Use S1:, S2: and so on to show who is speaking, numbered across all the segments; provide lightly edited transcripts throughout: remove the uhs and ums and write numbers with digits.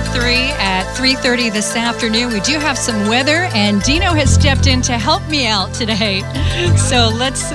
S1: 3 at 3:30 this afternoon. We do have some weather, and Dino has stepped in to help me out today. So let's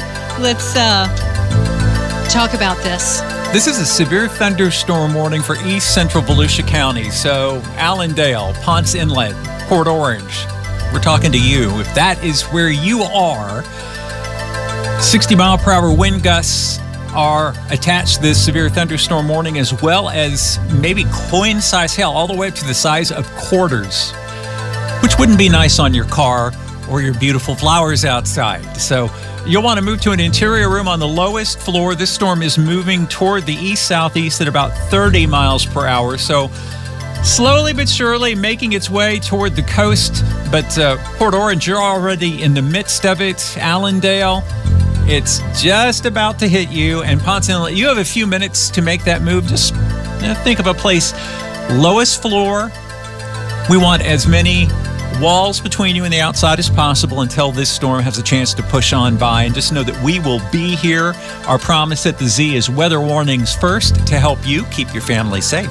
S1: talk about this.
S2: This is a severe thunderstorm warning for east central Volusia County. So Allendale, Ponce Inlet, Port Orange. We're talking to you. If that is where you are, 60-mile-per-hour wind gusts are attached to this severe thunderstorm warning, as well as maybe coin-size hail all the way up to the size of quarters, which wouldn't be nice on your car or your beautiful flowers outside. So you'll want to move to an interior room on the lowest floor. This storm is moving toward the east-southeast at about 30 miles per hour. So slowly but surely making its way toward the coast. But Port Orange, you're already in the midst of it. Allendale, it's just about to hit you. And Ponce Inlet, you have a few minutes to make that move. Just think of a place, lowest floor. We want as many walls between you and the outside as possible until this storm has a chance to push on by. And just know that we will be here. Our promise at the Z is weather warnings first to help you keep your family safe.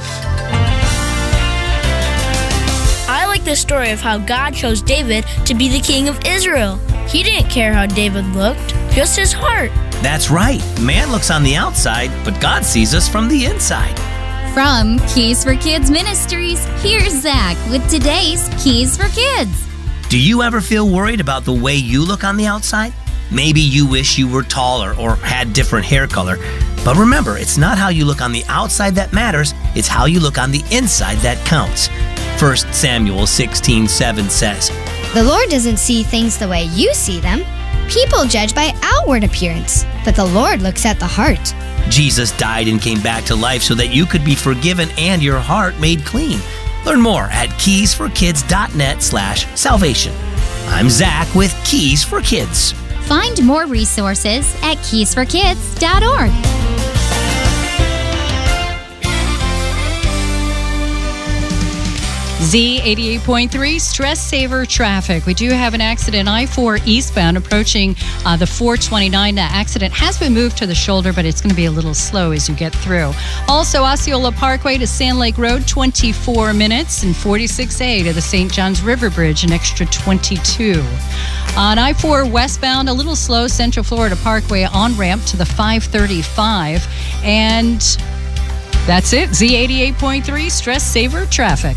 S3: I like the story of how God chose David to be the king of Israel. He didn't care how David looked, just his heart.
S4: That's right. Man looks on the outside, but God sees us from the inside.
S5: From Keys for Kids Ministries, here's Zach with today's Keys for Kids.
S4: Do you ever feel worried about the way you look on the outside? Maybe you wish you were taller or had different hair color. But remember, it's not how you look on the outside that matters, it's how you look on the inside that counts. 1 Samuel 16:7 says,
S6: "The Lord doesn't see things the way you see them. People judge by outward appearance, but the Lord looks at the heart."
S4: Jesus died and came back to life so that you could be forgiven and your heart made clean. Learn more at keysforkids.net/salvation. I'm Zach with Keys for Kids.
S5: Find more resources at keysforkids.org.
S1: Z88.3 Stress Saver Traffic. We do have an accident, I-4 eastbound approaching the 429. That accident has been moved to the shoulder, but it's going to be a little slow as you get through. Also, Osceola Parkway to Sand Lake Road, 24 minutes, and 46A to the St. Johns River Bridge, an extra 22. On I-4 westbound, a little slow, Central Florida Parkway on-ramp to the 535. And that's it. Z88.3 Stress Saver Traffic.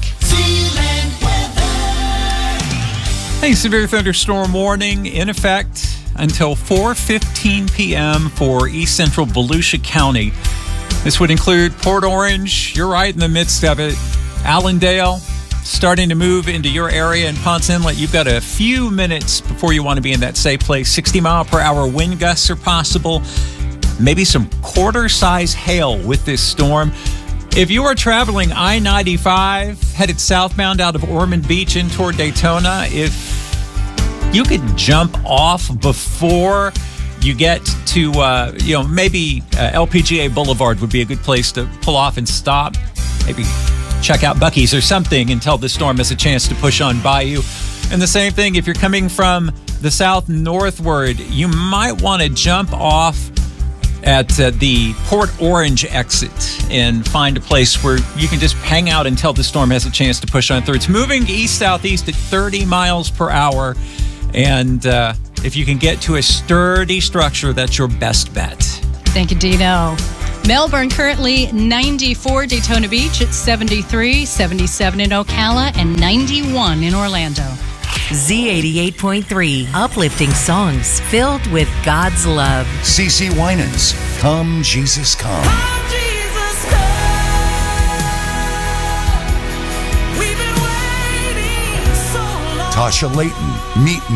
S2: Hey, severe thunderstorm warning in effect until 4:15 p.m. for east central Volusia County. This would include Port Orange. You're right in the midst of it. Allendale, starting to move into your area, in Ponce Inlet. You've got a few minutes before you want to be in that safe place. 60-mile-per-hour wind gusts are possible. Maybe some quarter-size hail with this storm. If you are traveling I-95, headed southbound out of Ormond Beach in toward Daytona, if you could jump off before you get to, maybe LPGA Boulevard would be a good place to pull off and stop. Maybe check out Buc-ee's or something until the storm has a chance to push on by you. And the same thing, if you're coming from the south northward, you might want to jump off at the Port Orange exit and find a place where you can just hang out until the storm has a chance to push on through. It's moving east-southeast at 30 miles per hour. And if you can get to a sturdy structure, that's your best bet.
S1: Thank you, Dino. Melbourne currently 94, Daytona Beach at 73, 77 in Ocala, and 91 in Orlando.
S7: Z88.3, uplifting songs filled with God's love.
S8: CeCe Winans, Come Jesus Come.
S9: Come Jesus come. We've been waiting so long.
S8: Tasha Layton, Meet Me.